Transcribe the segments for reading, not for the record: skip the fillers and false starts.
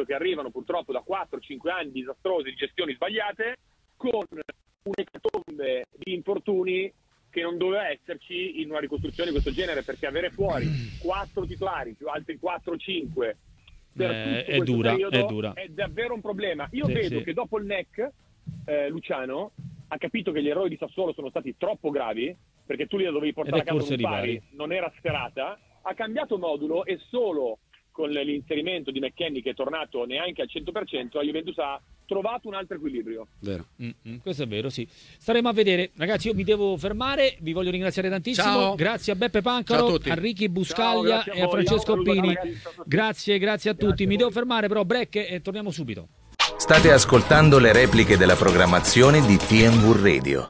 che arrivano purtroppo da 4-5 anni disastrosi di gestioni sbagliate, con un'ecatombe di infortuni che non doveva esserci in una ricostruzione di questo genere, perché avere fuori 4 titolari più altri 4-5 per tutto questo periodo è davvero un problema. Io vedo che dopo il NEC Luciano ha capito che gli errori di Sassuolo sono stati troppo gravi, perché tu li dovevi portare a casa con pari, non era sferata, ha cambiato modulo e solo con l'inserimento di McKennie, che è tornato neanche al 100%, la Juventus ha trovato un altro equilibrio. Vero. Questo è vero, sì. Staremo a vedere. Ragazzi, io mi devo fermare, vi voglio ringraziare tantissimo. Ciao. Grazie a Beppe Pancaro, a Ricky Buscaglia e a Francesco Pini. Grazie a tutti. Mi devo fermare però, break, e torniamo subito. State ascoltando le repliche della programmazione di TNV Radio.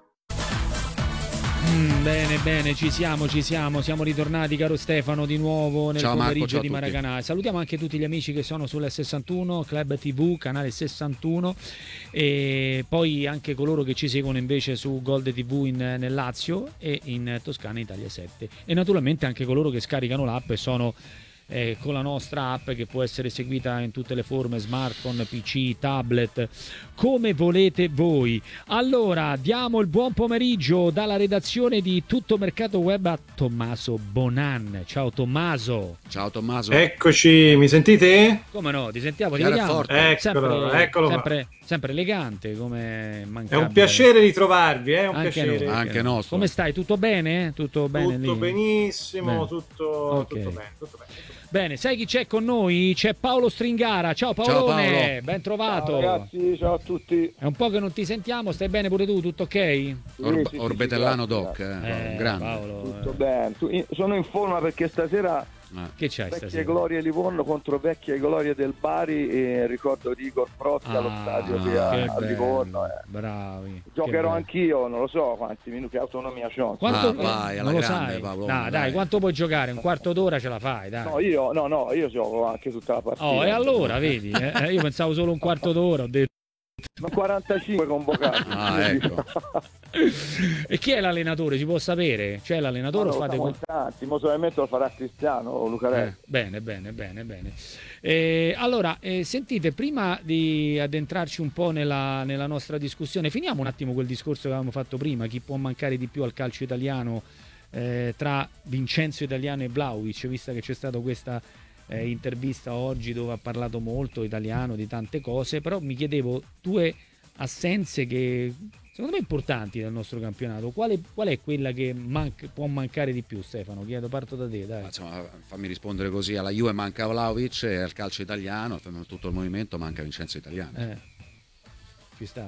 Bene, ci siamo ritornati, caro Stefano, di nuovo nel pomeriggio di Maracanã. Salutiamo anche tutti gli amici che sono sulla 61, Club TV, canale 61, e poi anche coloro che ci seguono invece su Gold TV nel Lazio e in Toscana Italia 7, e naturalmente anche coloro che scaricano l'app e sono con la nostra app, che può essere seguita in tutte le forme, smartphone, PC, tablet, come volete voi. Allora, diamo il buon pomeriggio dalla redazione di Tutto Mercato Web a Tommaso Bonan. Ciao Tommaso. Ciao Tommaso. Eccoci, mi sentite? Come no, ti sentiamo, ti vediamo. Eccolo sempre elegante, come mancabile. È un piacere ritrovarvi, è un anche piacere. Anche nostro. Come stai? Tutto bene? Tutto bene tutto lì? Benissimo, bene. Tutto bene. Bene, sai chi c'è con noi? C'è Paolo Stringara. Ciao Paolone, ciao Paolo. Ben trovato. Ciao ragazzi, ciao a tutti. È un po' che non ti sentiamo, stai bene pure tu? Tutto ok? Orbetellano Doc, grande. Paolo, tutto bene. Sono in forma perché stasera che c'hai vecchie stasera? glorie Livorno contro vecchie glorie del Bari, e ricordo di Igor Protti allo stadio a Livorno. Bravi. Giocherò anch'io, non lo so quanti minuti, autonomia c'ho. Vai, alla non lo grande, sai? Paolo. Dai, quanto puoi giocare? Un quarto d'ora ce la fai, dai. No, io gioco anche tutta la partita. E allora, vedi, io pensavo solo un quarto d'ora, ho detto. Ma 45 convocati. Ecco. E chi è l'allenatore? Si può sapere? C'è l'allenatore? Fate tanti, probabilmente lo farà Cristiano Lucarelli. Bene. Allora, sentite, prima di addentrarci un po' nella nostra discussione, finiamo un attimo quel discorso che avevamo fatto prima, chi può mancare di più al calcio italiano tra Vincenzo Italiano e Vlahovic, vista che c'è stata questa intervista oggi dove ha parlato molto Italiano di tante cose, però mi chiedevo due assenze che secondo me importanti del nostro campionato. Qual è quella che può mancare di più, Stefano? Parto da te, dai. Insomma, fammi rispondere così: alla Juve manca Vlahovic e al calcio italiano, tutto il movimento, manca Vincenzo Italiano. Ci sta.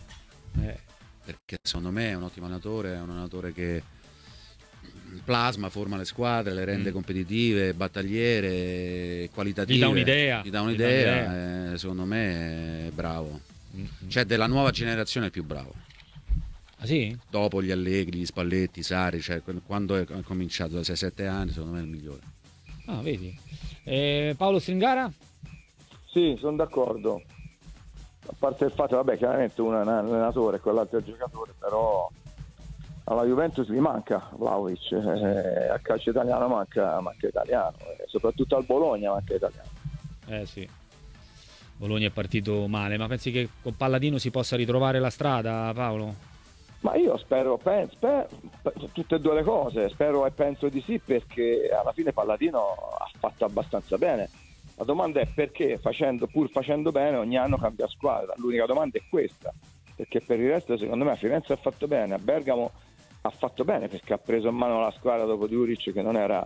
Perché secondo me è un ottimo allenatore, è un allenatore che plasma, forma le squadre, le rende competitive, battagliere, qualitative. Gli dà un'idea. Secondo me è bravo. Cioè, della nuova generazione è il più bravo. Ah sì? Dopo gli Allegri, gli Spalletti, Sarri, cioè quando è cominciato da 6-7 anni, secondo me è il migliore. Ah, vedi. Paolo Stringara? Sì, sono d'accordo. A parte il fatto, chiaramente uno è un allenatore e quell'altro è un giocatore, però alla Juventus gli manca Vlahovic, al calcio italiano manca Italiano, soprattutto al Bologna manca Italiano. Sì. Bologna è partito male, ma pensi che con Palladino si possa ritrovare la strada, Paolo? Ma io spero tutte e due le cose, spero e penso di sì, perché alla fine Palladino ha fatto abbastanza bene. La domanda è perché pur facendo bene ogni anno cambia squadra. L'unica domanda è questa, perché per il resto secondo me a Firenze ha fatto bene, a Bergamo ha fatto bene perché ha preso in mano la squadra dopo Djuric che non era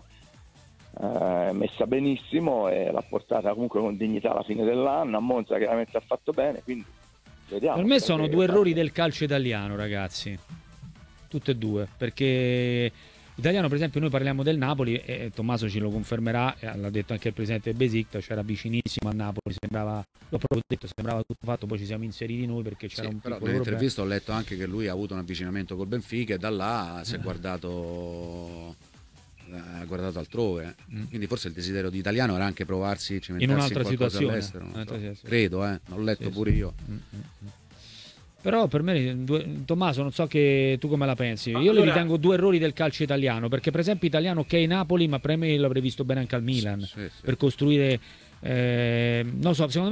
messa benissimo e l'ha portata comunque con dignità alla fine dell'anno. A Monza chiaramente ha fatto bene, quindi vediamo. Per me sono due errori del calcio italiano, ragazzi, tutte e due, perché italiano, per esempio, noi parliamo del Napoli e Tommaso ce lo confermerà, l'ha detto anche il presidente del Besiktas, c'era vicinissimo a Napoli, sembrava tutto fatto, poi ci siamo inseriti noi perché c'era un piccolo però nell'intervista ho letto anche che lui ha avuto un avvicinamento col Benfica e da là si è guardato altrove, quindi forse il desiderio di Italiano era anche provarsi, cimentarsi in un'altra situazione all'estero, credo, l'ho letto pure io. Però per me, Tommaso, non so che tu come la pensi. Io li ritengo due errori del calcio italiano, perché per esempio Italiano ok Napoli, ma per me l'avrei visto bene anche al Milan, per costruire non so, secondo me